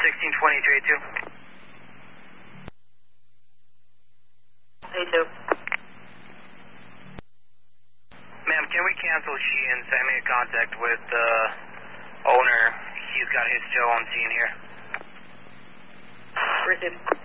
1620 J2. A2. Ma'am, can we cancel Sheehan's? I made contact with the owner. He's got his Joe on scene here. Received.